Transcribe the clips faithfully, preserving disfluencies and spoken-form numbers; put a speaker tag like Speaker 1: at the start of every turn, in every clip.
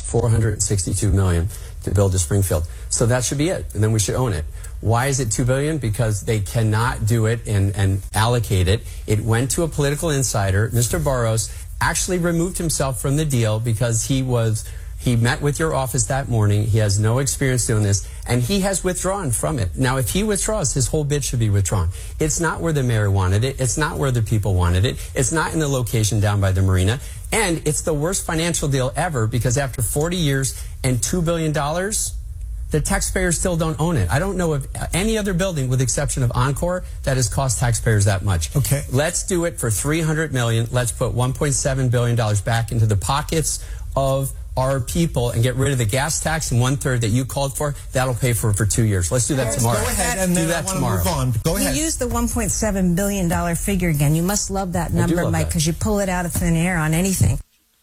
Speaker 1: four hundred sixty-two million dollars to build a Springfield. So that should be it, and then we should own it. Why is it two billion dollars? Because they cannot do it and, and allocate it. It went to a political insider. Mister Barros actually removed himself from the deal because he was he met with your office that morning. He has no experience doing this, and he has withdrawn from it. Now, if he withdraws, his whole bid should be withdrawn. It's not where the mayor wanted it. It's not where the people wanted it. It's not in the location down by the marina. And it's the worst financial deal ever because after forty years and two billion dollars, the taxpayers still don't own it. I don't know of any other building, with the exception of Encore, that has cost taxpayers that much.
Speaker 2: Okay.
Speaker 1: Let's do it for three hundred million dollars. Let's put one point seven billion dollars back into the pockets of our people and get rid of the gas tax and one-third that you called for. That'll pay for it for two years. Let's do that tomorrow.
Speaker 2: Go ahead, and
Speaker 1: do
Speaker 2: then
Speaker 1: that
Speaker 2: I
Speaker 1: tomorrow.
Speaker 2: Move on. Go ahead.
Speaker 3: You use the one point seven billion dollars figure again. You must love that number,
Speaker 1: love
Speaker 3: Mike,
Speaker 1: that.
Speaker 3: because you pull it out of thin air on anything.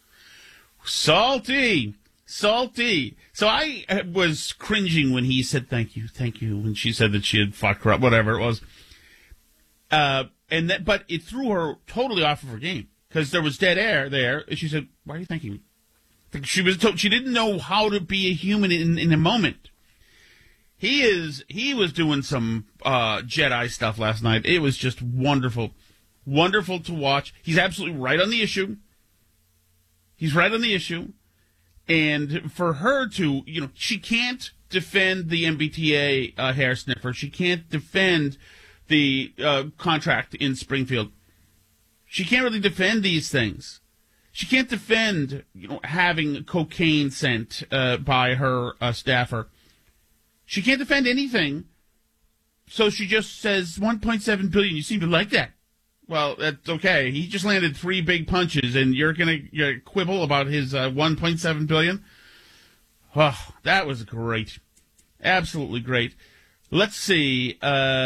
Speaker 4: Salty. Salty. So I was cringing when he said thank you, thank you, when she said that she had fucked her up, whatever it was. Uh, and that, but it threw her totally off of her game because there was dead air there. And she said, "Why are you thanking me?" She was told, she didn't know how to be a human in, in a moment. He is he was doing some uh, Jedi stuff last night. It was just wonderful, wonderful to watch. He's absolutely right on the issue. He's right on the issue. And for her to, you know, she can't defend the M B T A uh, hair sniffer. She can't defend the uh, contract in Springfield. She can't really defend these things. She can't defend, you know, having cocaine sent uh, by her uh, staffer. She can't defend anything. So she just says one point seven billion dollars. You seem to like that. Well, that's okay. He just landed three big punches, and you're going to quibble about his uh, one point seven billion dollars? Oh, that was great. Absolutely great. Let's see.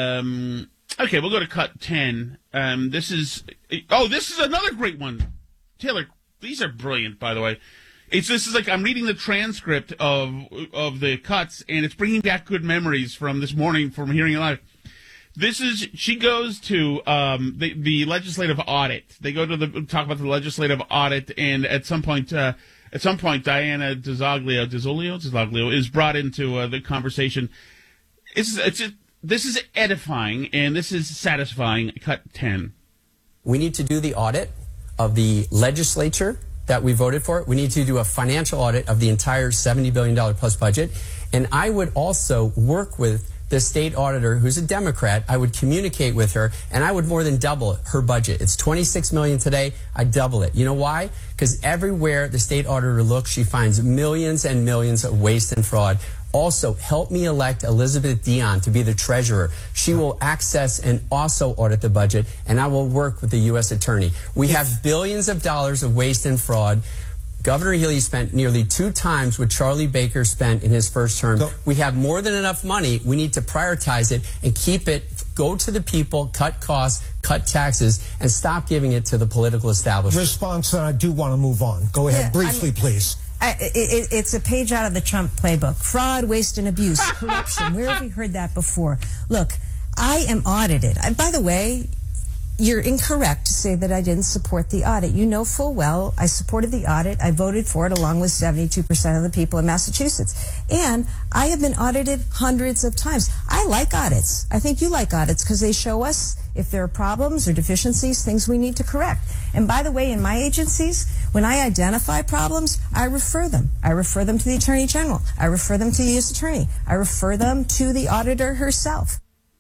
Speaker 4: Um, okay, we'll go to cut ten. Um, this is – oh, this is another great one. Taylor, these are brilliant, by the way. It's This is like I'm reading the transcript of of the cuts, and it's bringing back good memories from this morning from hearing it live. This is, she goes to um, the, the legislative audit. They go to the, talk about the legislative audit, and at some point, uh, at some point, Diana DiZoglio, DiZoglio, DiZoglio is brought into uh, the conversation. It's, it's, a, this is edifying, and this is satisfying. Cut ten.
Speaker 1: We need to do the audit of the legislature that we voted for. We need to do a financial audit of the entire seventy billion dollars plus budget. And I would also work with the state auditor, who's a Democrat. I would communicate with her, and I would more than double her budget. It's twenty-six million dollars today. I double it. You know why? Because everywhere the state auditor looks, she finds millions and millions of waste and fraud. Also, help me elect Elizabeth Dion to be the treasurer. She will access and also audit the budget, and I will work with the U S attorney. We have billions of dollars of waste and fraud. Governor Healy spent nearly two times what Charlie Baker spent in his first term. Go. We have more than enough money. We need to prioritize it and keep it, go to the people, cut costs, cut taxes, and stop giving it to the political establishment.
Speaker 2: Response, and I do want to move on. Go ahead,
Speaker 3: Yeah,
Speaker 2: briefly,
Speaker 3: I mean,
Speaker 2: please.
Speaker 3: I, it, it's a page out of the Trump playbook. Fraud, waste, and abuse, corruption. Where have we heard that before? Look, I am audited. And by the way, you're incorrect to say that I didn't support the audit. You know full well I supported the audit. I voted for it along with seventy-two percent of the people in Massachusetts. And I have been audited hundreds of times. I like audits. I think you like audits because they show us if there are problems or deficiencies, things we need to correct. And by the way, in my agencies, when I identify problems, I refer them. I refer them to the Attorney General. I refer them to the U S Attorney. I refer them to the auditor herself.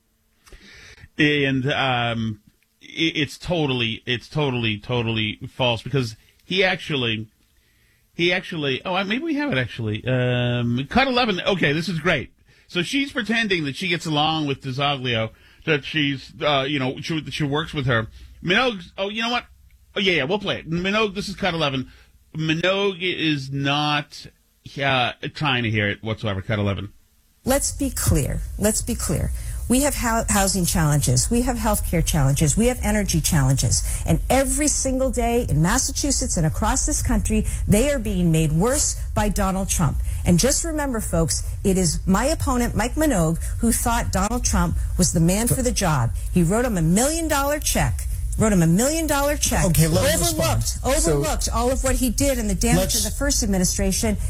Speaker 4: And um it's totally, it's totally, totally false because he actually, he actually, oh, maybe we have it actually. Um, cut eleven. Okay, this is great. So she's pretending that she gets along with DiZoglio, that she's, uh, you know, she, she works with her. Minogue, oh, you know what? Oh, yeah, yeah, we'll play it. Minogue, this is cut eleven. Minogue is not uh, trying to hear it whatsoever. Cut eleven.
Speaker 3: Let's be clear. Let's be clear. We have housing challenges. We have healthcare challenges. We have energy challenges. And every single day in Massachusetts and across this country, they are being made worse by Donald Trump. And just remember, folks, it is my opponent, Mike Minogue, who thought Donald Trump was the man for the job. He wrote him a million dollar check. Wrote him a million dollar check.
Speaker 2: Okay, let him
Speaker 3: overlooked,
Speaker 2: respond.
Speaker 3: overlooked
Speaker 1: So,
Speaker 3: all of what he did and the damage
Speaker 2: let's-
Speaker 3: of the first administration.